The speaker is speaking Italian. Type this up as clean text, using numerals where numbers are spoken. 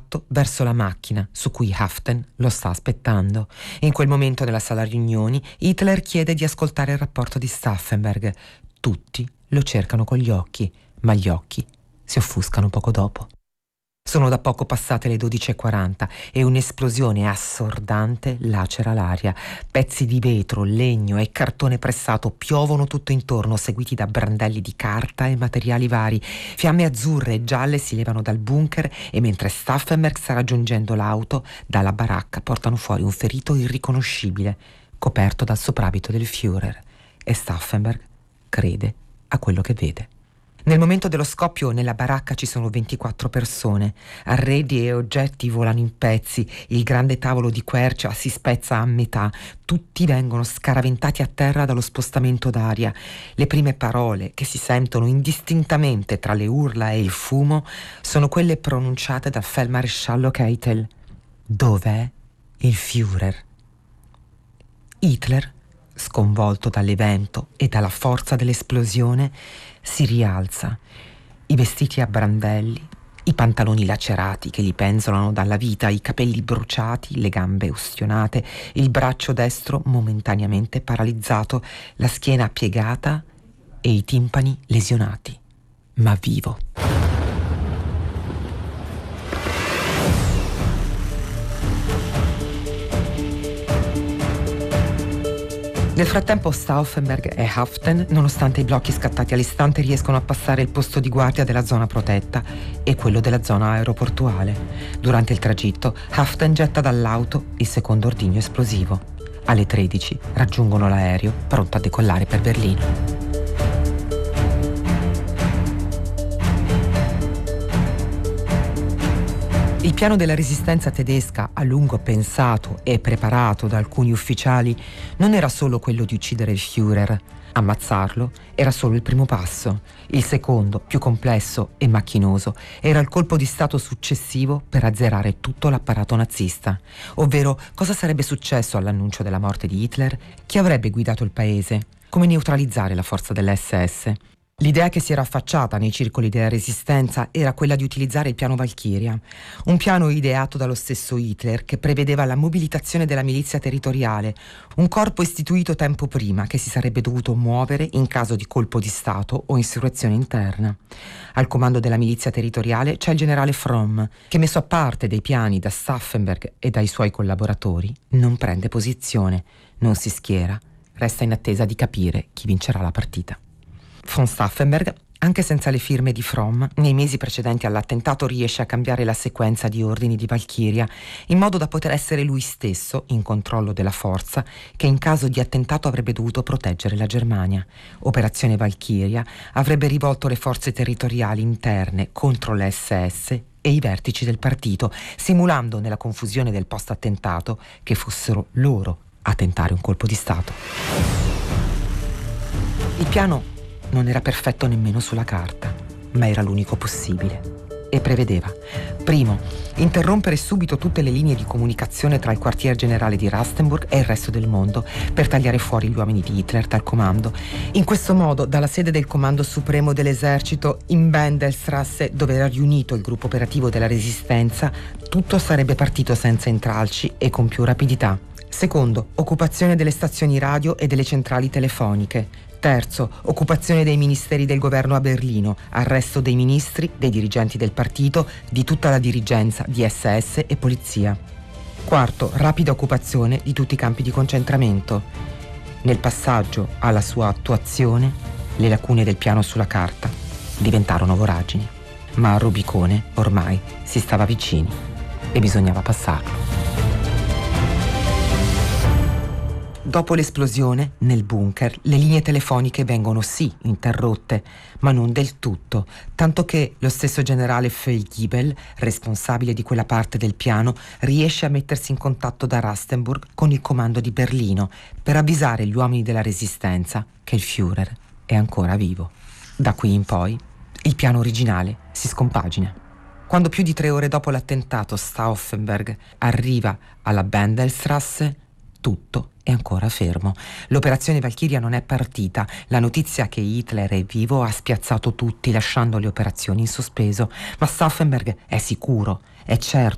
diratto verso la macchina su cui Haften lo sta aspettando. In quel momento nella sala riunioni Hitler chiede di ascoltare il rapporto di Stauffenberg. Tutti lo cercano con gli occhi, ma gli occhi si offuscano poco dopo. Sono da poco passate le 12:40 e un'esplosione assordante lacera l'aria. Pezzi di vetro, legno e cartone pressato piovono tutto intorno, seguiti da brandelli di carta e materiali vari. Fiamme azzurre e gialle si levano dal bunker e mentre Stauffenberg sta raggiungendo l'auto, dalla baracca portano fuori un ferito irriconoscibile, coperto dal soprabito del Führer. E Stauffenberg crede a quello che vede. Nel momento dello scoppio nella baracca ci sono 24 persone, arredi e oggetti volano in pezzi, il grande tavolo di quercia si spezza a metà, tutti vengono scaraventati a terra dallo spostamento d'aria. Le prime parole che si sentono indistintamente tra le urla e il fumo sono quelle pronunciate dal feldmaresciallo Keitel. Dov'è il Führer? Hitler, sconvolto dall'evento e dalla forza dell'esplosione, si rialza. I vestiti a brandelli, i pantaloni lacerati che gli penzolano dalla vita, i capelli bruciati, le gambe ustionate, il braccio destro momentaneamente paralizzato, la schiena piegata e i timpani lesionati, ma vivo. Nel frattempo Stauffenberg e Haften, nonostante i blocchi scattati all'istante, riescono a passare il posto di guardia della zona protetta e quello della zona aeroportuale. Durante il tragitto, Haften getta dall'auto il secondo ordigno esplosivo. Alle 13 raggiungono l'aereo pronto a decollare per Berlino. Il piano della resistenza tedesca, a lungo pensato e preparato da alcuni ufficiali, non era solo quello di uccidere il Führer. Ammazzarlo era solo il primo passo. Il secondo, più complesso e macchinoso, era il colpo di stato successivo per azzerare tutto l'apparato nazista. Ovvero, cosa sarebbe successo all'annuncio della morte di Hitler? Chi avrebbe guidato il paese? Come neutralizzare la forza dell'SS? L'idea che si era affacciata nei circoli della resistenza era quella di utilizzare il piano Valchiria, un piano ideato dallo stesso Hitler che prevedeva la mobilitazione della milizia territoriale, un corpo istituito tempo prima che si sarebbe dovuto muovere in caso di colpo di Stato o insurrezione interna. Al comando della milizia territoriale c'è il generale Fromm, che messo a parte dei piani da Stauffenberg e dai suoi collaboratori, non prende posizione, non si schiera, resta in attesa di capire chi vincerà la partita. Von Stauffenberg, anche senza le firme di Fromm, nei mesi precedenti all'attentato riesce a cambiare la sequenza di ordini di Valchiria in modo da poter essere lui stesso in controllo della forza che in caso di attentato avrebbe dovuto proteggere la Germania. Operazione Valchiria avrebbe rivolto le forze territoriali interne contro le SS e i vertici del partito, simulando nella confusione del post-attentato che fossero loro a tentare un colpo di Stato. Il piano non era perfetto nemmeno sulla carta, ma era l'unico possibile. E prevedeva: primo, interrompere subito tutte le linee di comunicazione tra il quartier generale di Rastenburg e il resto del mondo per tagliare fuori gli uomini di Hitler dal comando. In questo modo, dalla sede del comando supremo dell'esercito in Bendelstrasse, dove era riunito il gruppo operativo della resistenza, tutto sarebbe partito senza intralci e con più rapidità. Secondo, occupazione delle stazioni radio e delle centrali telefoniche. Terzo, occupazione dei ministeri del governo a Berlino, arresto dei ministri, dei dirigenti del partito, di tutta la dirigenza di SS e polizia. Quarto, rapida occupazione di tutti i campi di concentramento. Nel passaggio alla sua attuazione, le lacune del piano sulla carta diventarono voragini, ma al Rubicone ormai si stava vicini e bisognava passarlo. Dopo l'esplosione, nel bunker, le linee telefoniche vengono sì interrotte, ma non del tutto, tanto che lo stesso generale Feldgiebel, responsabile di quella parte del piano, riesce a mettersi in contatto da Rastenburg con il comando di Berlino per avvisare gli uomini della resistenza che il Führer è ancora vivo. Da qui in poi, il piano originale si scompagina. Quando più di 3 ore dopo l'attentato Stauffenberg arriva alla Bendelstrasse, tutto è ancora fermo. L'operazione Valchiria non è partita. La notizia che Hitler è vivo ha spiazzato tutti, lasciando le operazioni in sospeso. Ma Stauffenberg è sicuro, è certo